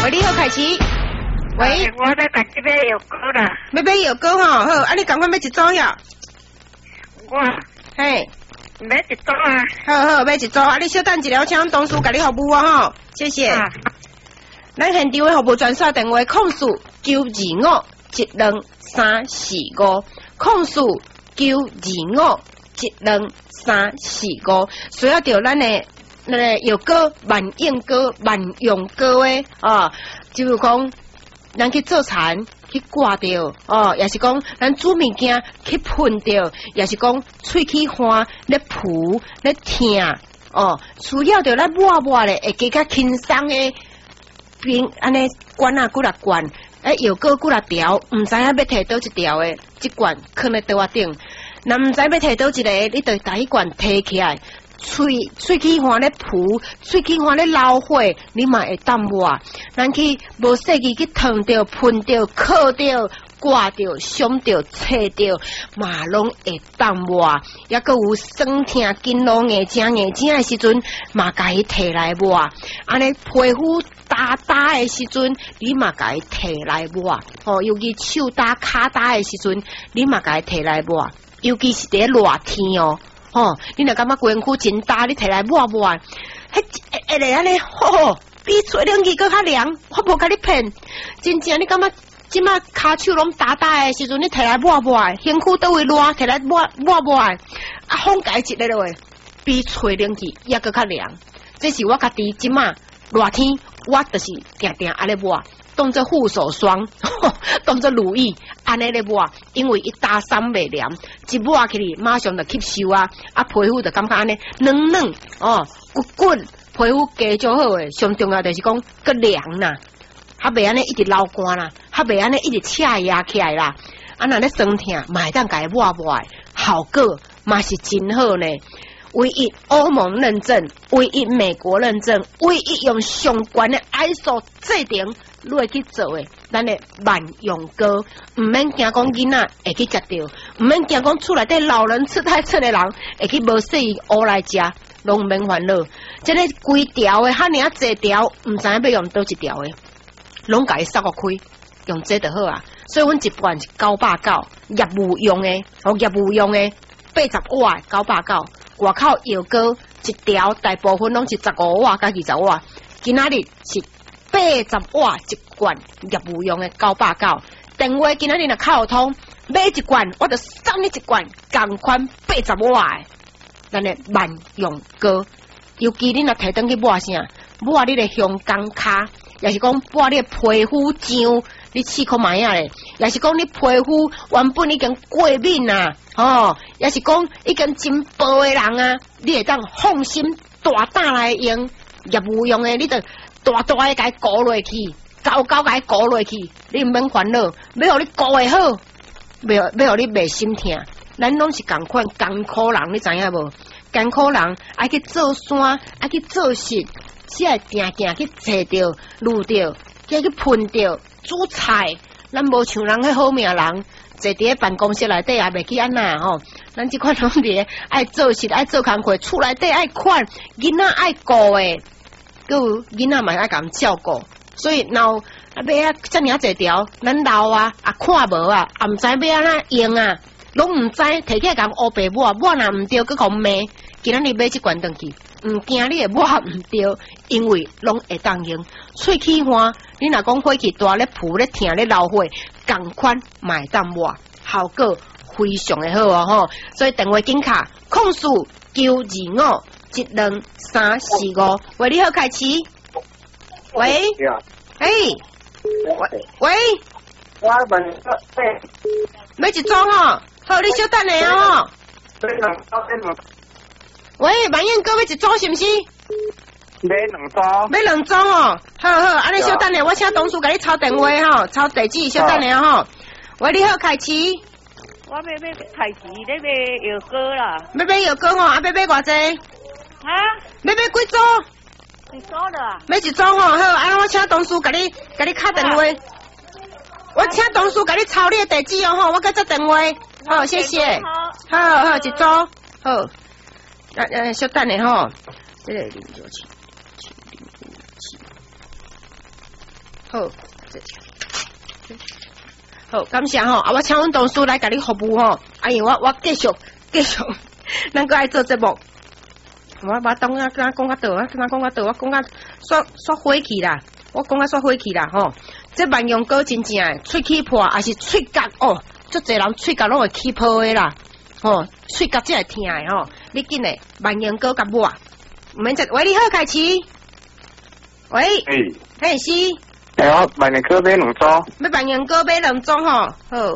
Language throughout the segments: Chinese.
喂，你好，凯奇。喂， 我在赶这边有歌啦。 要买药膏吼，好，啊，你赶快买一组呀。 我嘿， 买一组啊。 好，买一组，啊，你稍等一下，我请同事甲你服务啊吼，谢谢。咱现场的服务专线电话：控诉925-12345，控诉925-12345。需要着咱的那个药膏、万用膏、万用膏的啊，就如讲咱去做田去挂掉哦，也是讲咱煮物件去喷掉，也是讲喙齿花咧扑咧疼哦，需要着咱抹咧会加较轻松的。边安尼管啊，几来管，药膏几来条，唔知影要摕倒一条的，即罐放在桌仔顶。若唔知要摕倒一个，你就第一罐摕起来，喙齿花咧扑，喙齿花咧流血，你嘛会淡抹。咱去无细机去烫着、喷着、烤着、挂着、伤着、切着，嘛拢会淡抹。也搁有酸痛、筋络、硬正的时阵，嘛甲伊摕来抹。安尼皮肤打的时阵，你嘛甲伊摕来抹。哦，尤其手打、骹打的时阵，你嘛甲伊摕来抹。尤其是伫热天哦，哦，你若感觉规身躯真打，你摕来抹，迄会会安尼，吼，比吹冷气搁较凉。我无甲你骗，真正你感觉即马骹手拢打的时阵，你摕来抹，身躯倒位热，摕来抹，啊，风解一个落，比吹冷气也搁较凉。这是我家己即马热天，我就是定安尼抹。当作护手霜，当作乳液，安尼咧抹，因为伊打衫袂凉，一抹起嚟马上就吸收啊，皮肤就感觉安尼软软哦，滚，皮肤加就好诶。上重要就是讲个凉啦，还袂安尼一直流汗啦，还袂安尼一直赤压起来啦，啊那咧酸痛，嘛会当家抹，效果嘛是真好呢。唯一欧盟认证，唯一美国认证，唯一用上悬的 ISO 制定落去做的，咱的万用膏，唔免惊讲囡仔会去食掉，唔免惊讲厝内底老人吃太撑的人会去无适应乌来食，拢唔免烦恼。这个规条的，哈尔啊济条，唔知影要用倒一条的，拢家己塞个开，用这就好啊。所以阮一罐是990，业务用的，业务用的80瓦990。外口药膏一条，大部分拢是15瓦甲20瓦，今仔日是80瓦一罐，业务用的990。电话今仔日若卡有通，买一罐我就送你一罐，同款80瓦的，咱的万用膏。尤其你若摕转去抹啥，抹你的香港卡，也是讲抹你的皮肤痒。你试看卖啊咧，也是讲你皮肤原本已经过敏啊，哦，也是讲已经真薄的人啊，你会当放心大胆来用，业务用的，你就大的甲伊鼓落去，高甲伊鼓落去，你唔免烦恼，要互你鼓会好，要互你袂心痛。咱拢是共款艰苦人，你知影无？艰苦人爱去做山，爱去做事，只爱定去找着、路着，再去喷着。煮菜，咱无像人迄好命人，坐伫办公室内底也袂去安那吼。咱即款拢伫爱做事、爱做工课，厝内底爱款，囡仔爱顾诶，佮有囡仔嘛爱共照顾。所以闹要啊遮尔济条，咱老啊看无啊，也毋知要安那用啊，拢毋知摕起来共乌白抹，抹若毋对，佮互骂。今仔日买即罐转去，毋惊你会抹毋对，因为拢会当用。喙齿花，你若讲火气大咧扑咧疼咧流血，共款嘛会当抹，效果非常的好哦吼。所以电话紧卡控诉925-12345。喂，你好，凯奇。喂。喂。喂。 我问买一装哦，好，你稍等下哦。喂，万燕哥要一组是毋是？ 买2组。 买2组哦，好，安尼稍等下，我请同事甲你抄电话吼，抄地址，稍等下吼。喂，你好，凯奇。 我要凯奇，你买药膏啦。 要买药膏哦，要买偌济？ 啊？ 要买几组 ？1组了。 买1组哦，好，安尼我请同事甲你敲电话。我请同事甲你抄你的地址哦，吼，我甲接电话。好，谢谢。好，1组，好。稍等下吼，这个09777057。 好，好，感谢吼，啊，我请阮同事来甲你服务吼，啊，因为我继续，咱个爱做节目。我当啊，跟他讲啊倒，我讲啊煞火气啦，我讲啊煞火气啦吼。这万用膏真正诶，喙齿破还是喙角哦，足侪人喙角拢会起泡诶啦，吼，喙角才会疼诶吼。你紧诶，万用膏甲抹，毋免食。喂，你好，开始。喂，嘿是。 我万用膏买2组。 要万用膏买2组吼，好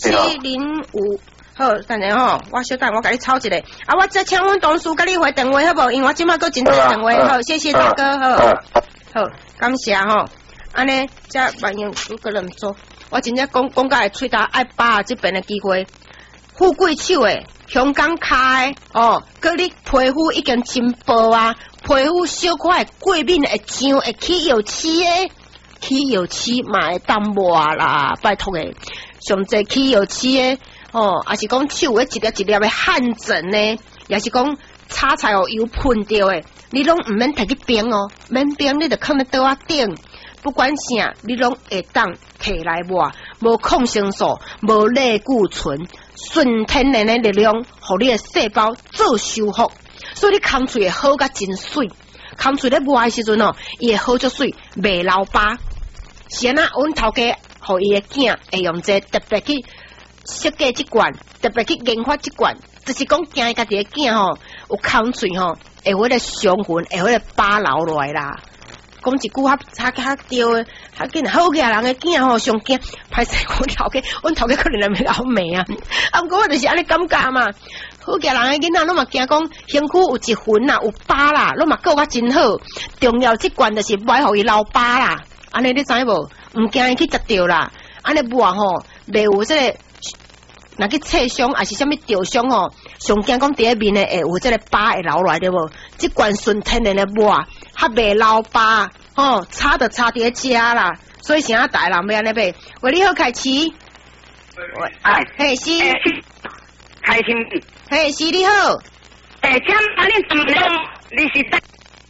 ，705。好，等下吼，我小等，我甲你抄一个。啊，我再请阮同事甲你回电话好无？因为我即摆搁真多电话，好，谢谢大哥，好，感谢吼。安尼，这万用膏个2组，我真正讲甲会喙焦爱把握这边的机会。富贵手诶，香港卡诶，哦，佮你皮肤已经真薄啊，皮肤小块过敏会痒，会起油漆诶，起油漆嘛会当抹啦，拜托诶，上济起油漆诶。哦，也是讲手诶一粒一粒诶汗疹呢，也是讲炒菜哦油喷掉诶，你拢毋免摕去冰哦，免冰你就放咧刀仔顶，不管啥你拢会当摕来抹，无抗生素，无类固醇，纯天然诶力量，互你诶细胞做修复，所以你空喙会好甲真水，空喙咧抹诶时阵哦，伊会好足水，袂老疤。是安那，阮头家互伊诶囝会用这特别去。设计这罐，特别去研发这罐，就是讲惊伊家己的囝吼有空喙吼，会迄个伤痕，会迄个疤留落来啦。讲一句较对诶，较紧好起来人的囝吼上惊，歹势阮头家可能来要老命啊。啊，毋过我就是安尼感觉嘛，好起来人的囡仔，拢嘛惊讲身躯有一痕啦，有疤啦，拢嘛顾较真好。重要这罐就是袂互伊留疤啦。安尼你知无？毋惊伊去食着啦。安尼抹吼，袂有这个。若去刺伤，还是啥物掉伤吼，上惊讲伫面诶会有这个疤会留来对无？即罐纯天然诶抹，较袂留疤，吼，差就差伫遮啦。所以现在大人要安尼买。喂，你好，开始。嘿是。 开心。 嘿是你好。 请问你怎么样？你是在？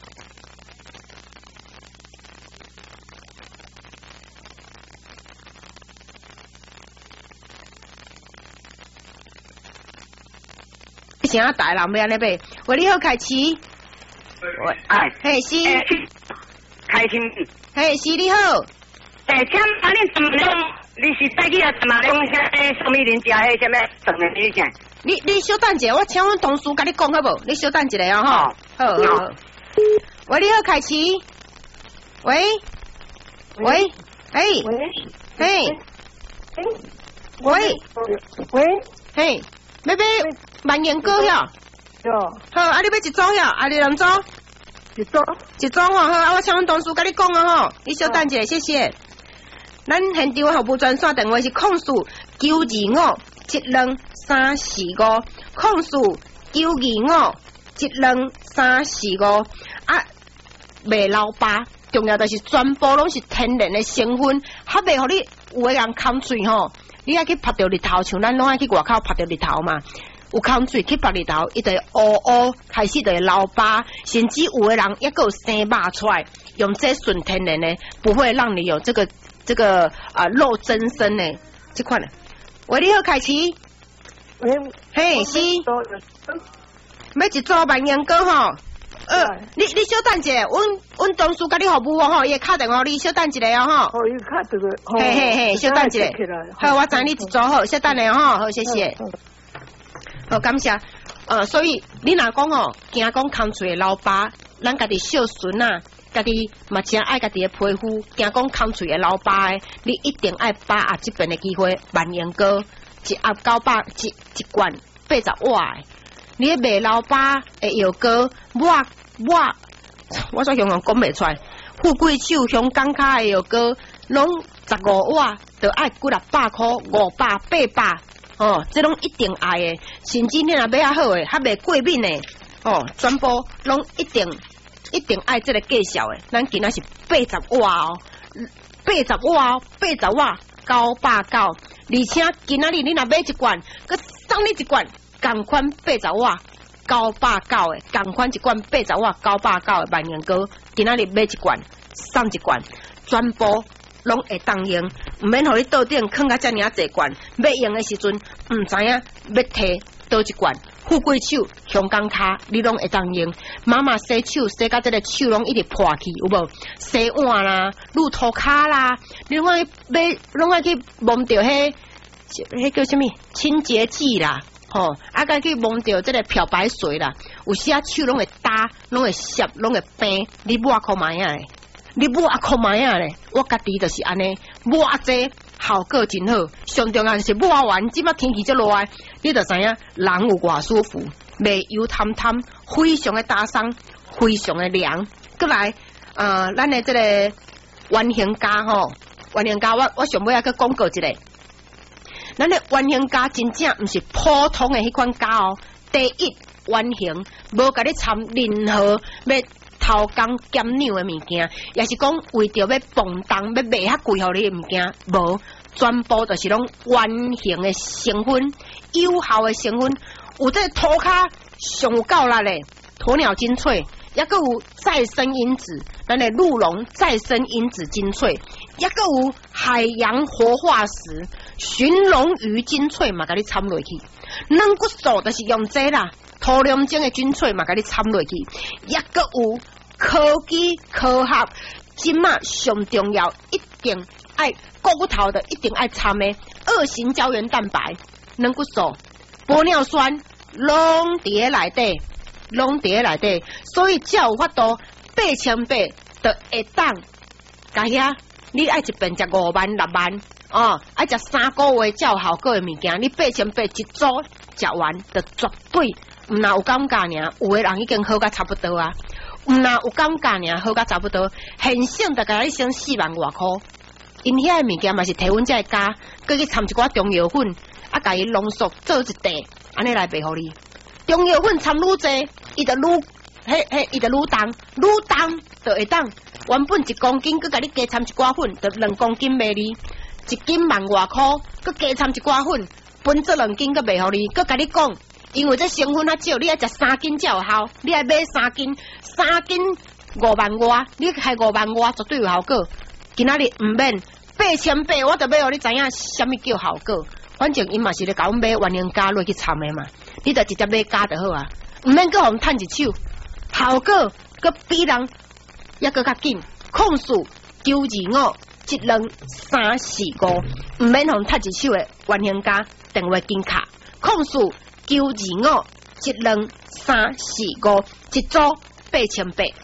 现在大人要安尼买。喂，你好，开始。嘿是。 开心。 嘿是你好。 请问你怎么样？你是在去啊？怎么样？什么人家迄什么什么意思？ 你稍等者，我请阮同事甲你讲好无？你稍等一下哦，吼。好。喂，你好，开始。喂，嘿，嘿，要买万元膏呀？好，啊，你要一组呀？啊，你2组？一组吼，好，啊，我请阮同事甲你讲啊，吼，你稍等者，谢谢。咱现场服务专线电话是025725345，025725345啊，袂老疤，重要就是全部拢是天然的成分，还袂互你有诶人空喙吼，你爱去晒着日头，像咱拢爱去外口晒着日头嘛。有空喙去晒日头，伊就会乌，开始就会老疤，甚至有诶人抑个有生肉出来，用这纯天然的，不会让你有这个肉增生的这款的。喂，你好，开始。嘿，是。要一组万元膏吼。你稍等者，阮同事甲你服务吼，伊会敲电话，你稍等一下哦吼。 伊敲这个。 嘿，稍等一下。好，我知你一组好，稍等下吼，好，谢谢。好，感谢。所以你若讲吼，惊讲空喙会老疤，咱家己孝顺啊，家己嘛真爱家己的皮肤，惊讲空喙会老疤的，你一定爱把握这边的机会，万元膏一盒900一罐80瓦的，你袂老疤的药膏，我所形容讲袂出来，富贵手香港卡的药膏，拢15瓦，就爱几600块，500、800。哦，这拢一定爱的，甚至你若买较好的，较袂过敏的，哦，全部拢一定爱这个介绍的。咱今仔是80瓦哦，80瓦990，而且今仔日你若买一罐，佮送你一罐，同款80瓦990的，同款一罐80瓦990的万元膏，今仔日买一罐送一罐，全部拢会当用，毋免互你桌顶囥甲遮尔济罐，要用的时阵，毋知影要摕倒一罐。富贵手、香港卡，你拢会当用。妈妈洗手洗到这个手拢一直破去，有无？洗碗啦、撸涂骹啦，你拢爱去摸着迄叫什么清洁剂啦，吼，甲去摸着这个漂白水啦，有时手拢会打，拢会湿，拢会病。你抹看卖啊咧，你抹看卖啊咧，我家己就是安尼抹这。效果真好，上重要就是抹完，即摆天气这热，你就知影人有偌舒服，袂油贪贪，非常的打松，非常的凉。过来，咱的这个圆形夹吼，圆形夹我上尾要去广告一下，咱的圆形夹真正毋是普通的迄款夹哦，第一圆形，无甲你掺任何要偷工减两的物件，也是讲为着要磅重要卖较贵互你的物件，无全部就是拢圆形的成分，有效的成分，有这涂骹上有够力嘞，鸵鸟精粹，也个有再生因子，咱的鹿茸再生因子精粹，也个有海洋活化石寻龙鱼精粹嘛，甲你掺落去，软骨素就是用这啦，涂龙精的精粹嘛，甲你掺落去，也个有。科技科学，今嘛上重要，一定爱骨头的，一定爱掺的二型胶原蛋白、软骨素、玻尿酸，拢伫内底，拢伫内底，所以才有法度8800就会当，甲遐你爱一遍食5万6万哦，爱食3个月才有效果的物件，你8800一组食完，就绝对毋若有感觉尔，有的人已经好甲差不多啊。毋若有感觉尔，好甲差不多，现省大概要省4万外箍。因遐的物件嘛是摕阮遮加，佮去掺一寡中药粉，甲伊浓缩做一袋，安尼来卖互你。中药粉掺愈济，伊就伊就愈重就会当。原本1公斤，佮甲你加掺一寡粉，就2公斤卖你，1斤万外箍，佮加掺一寡粉，分做2斤，佮卖互你，佮甲你讲。因为这成分较少，你爱食3斤才有效，你爱买3斤5万外，你开5万外绝对有效果。今仔日毋免8800，我就要互你知影什么叫效果。反正因嘛是咧甲阮买圆形夹落去掺的嘛，你就直接买夹就好啊，毋免搁互趁一手，效果搁比人抑搁较紧。控诉925 12345，毋免互趁一手的圆形夹电话金卡，控诉。925 12345，一组8800。